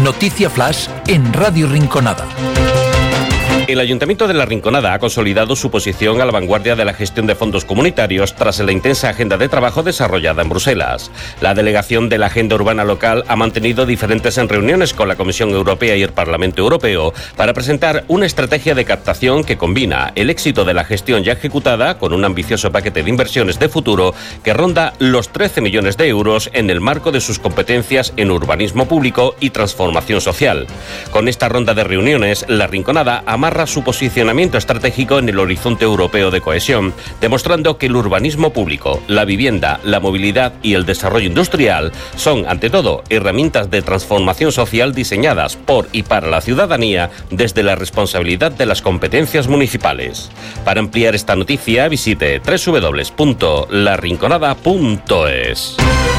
Noticia Flash en Radio Rinconada. El Ayuntamiento de La Rinconada ha consolidado su posición a la vanguardia de la gestión de fondos comunitarios tras la intensa agenda de trabajo desarrollada en Bruselas. La delegación de la Agenda Urbana Local ha mantenido diferentes reuniones con la Comisión Europea y el Parlamento Europeo para presentar una estrategia de captación que combina el éxito de la gestión ya ejecutada con un ambicioso paquete de inversiones de futuro que ronda los 13 millones de euros en el marco de sus competencias en urbanismo público y transformación social. Con esta ronda de reuniones, La Rinconada amarra su posicionamiento estratégico en el horizonte europeo de cohesión, demostrando que el urbanismo público, la vivienda, la movilidad y el desarrollo industrial son, ante todo, herramientas de transformación social diseñadas por y para la ciudadanía desde la responsabilidad de las competencias municipales. Para ampliar esta noticia, visite www.larinconada.es.